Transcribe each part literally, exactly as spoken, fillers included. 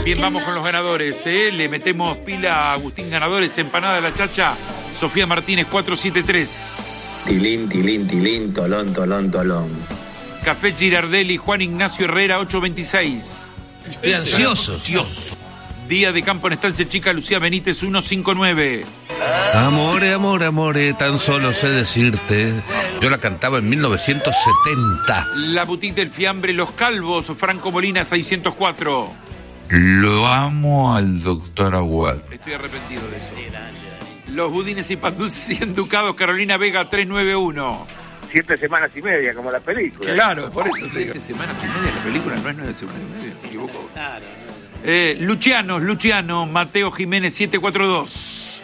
Bien, vamos con los ganadores, ¿eh? Le metemos pila a Agustín ganadores. Empanada de la Chacha, Sofía Martínez cuatro siete tres. Tilín, tilín, tilín, tolón, tolón, tolón. Café Girardelli, Juan Ignacio Herrera ocho veintiséis. Estoy ansioso. Ansioso. Día de campo en Estancia Chica, Lucía Benítez ciento cincuenta y nueve. Amore, amore, amore, tan solo sé decirte. Yo la cantaba en mil novecientos setenta. La boutique del fiambre Los Calvos, Franco Molina seiscientos cuatro. Lo amo al doctor Aguad. Estoy arrepentido de eso. Los budines y pan dulces y enducados, Carolina Vega trescientos noventa y uno. Siete semanas y media, como la película. Claro, por eso. Siete semanas y media, la película no es nueve semanas y media, se equivocó. Claro. Eh, Luciano, Luciano, Mateo Jiménez setecientos cuarenta y dos.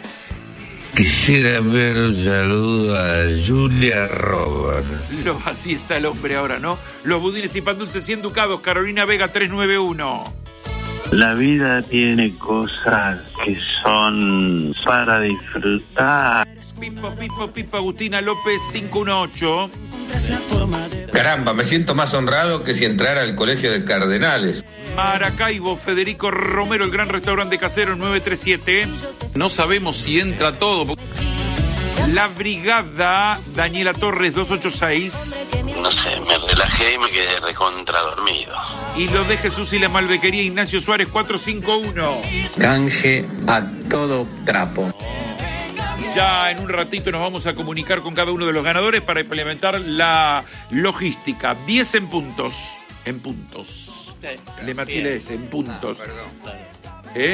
Quisiera ver un saludo a Julia Roberts. Lo, así está el hombre ahora, ¿no? Los budines y pan dulces y enducados, Carolina Vega trescientos noventa y uno. La vida tiene cosas que son para disfrutar. Pipo, Pipo, Pipo, Agustina López cinco dieciocho. Caramba, me siento más honrado que si entrara al colegio de cardenales. Maracaibo, Federico Romero, el gran restaurante casero nueve tres siete. No sabemos si entra todo. La Brigada, Daniela Torres dos ocho seis. No sé, me relajé y me quedé recontra dormido. Y los de Jesús y la Malvequería, Ignacio Suárez cuatrocientos cincuenta y uno. Canje a todo trapo. Ya en un ratito nos vamos a comunicar con cada uno de los ganadores para implementar la logística. diez en puntos. En puntos. Le maté la S, en puntos. Ah, perdón. ¿Eh?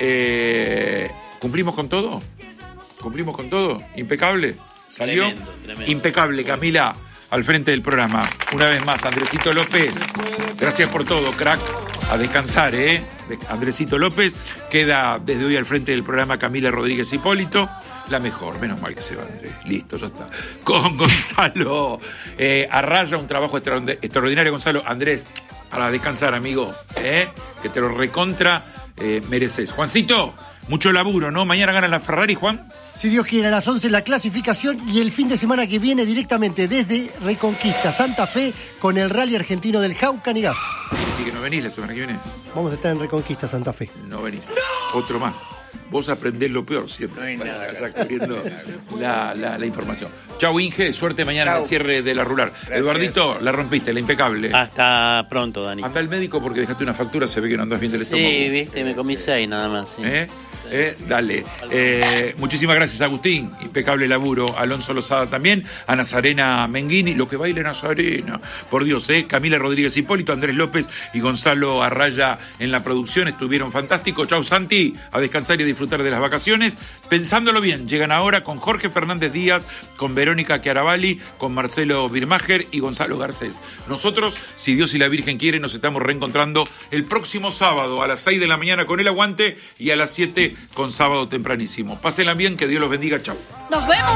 Eh, ¿Cumplimos con todo? ¿Cumplimos con todo? ¿Impecable? ¿Salió? Tremendo, tremendo. Impecable, Camila, al frente del programa. Una vez más, Andresito López, gracias por todo, crack. A descansar, ¿eh? Andresito López, queda desde hoy al frente del programa Camila Rodríguez Hipólito. La mejor, menos mal que se va, Andrés. Listo, ya está. Con Gonzalo eh, Arraya, un trabajo extraordinario, Gonzalo. Andrés, a descansar, amigo, ¿eh? Que te lo recontra eh, mereces. Juancito, mucho laburo, ¿no? Mañana gana la Ferrari, Juan. Si Dios quiere, a las once la clasificación y el fin de semana que viene directamente desde Reconquista, Santa Fe, con el Rally Argentino del Jaucan y Gas. Así que no venís la semana que viene. Vamos a estar en Reconquista, Santa Fe. No venís. ¡No! Otro más. Vos aprendés lo peor siempre. No hay nada. Allá cubriendo la, la, la información. Chau, Inge. Suerte mañana en el cierre de la rural. Gracias. Eduardito, la rompiste, la impecable. Hasta pronto, Dani. Anda al médico porque dejaste una factura, se ve que no andás bien del estómago. Sí, viste, me comí seis nada más. Sí. ¿Eh? Eh, dale. Eh, muchísimas gracias, Agustín. Impecable laburo. Alonso Lozada también. A Nazarena Menghini. Lo que baile Nazarena. Por Dios, ¿eh? Camila Rodríguez Hipólito, Andrés López y Gonzalo Arraya en la producción. Estuvieron fantásticos. Chau, Santi. A descansar y a disfrutar de las vacaciones. Pensándolo bien, llegan ahora con Jorge Fernández Díaz, con Verónica Chiaravalli, con Marcelo Birmacher y Gonzalo Garcés. Nosotros, si Dios y la Virgen quieren, nos estamos reencontrando el próximo sábado a las seis de la mañana con El Aguante y a las siete con Sábado Tempranísimo. Pásenla bien, que Dios los bendiga. Chau. Nos vemos.